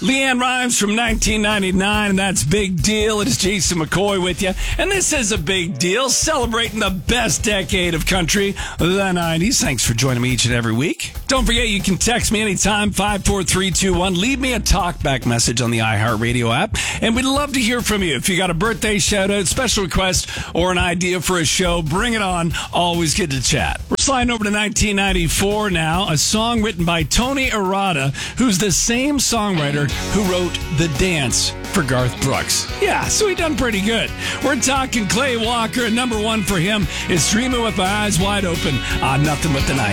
LeAnn Rimes from 1999, and that's Big Deal. It is Jason McCoy with you. And this is a big deal, celebrating the best decade of country, the 90s. Thanks for joining me each and every week. Don't forget, you can text me anytime, 54321. Leave me a talkback message on the iHeartRadio app, and we'd love to hear from you. If you got a birthday shout-out, special request, or an idea for a show, bring it on. Always good to chat. We're sliding over to 1994 now, a song written by Tony Arata, who's the same songwriter who wrote The Dance for Garth Brooks. Yeah, so he done pretty good. We're talking Clay Walker, and number one for him is Dreaming with My Eyes Wide Open on Nothing But the Night.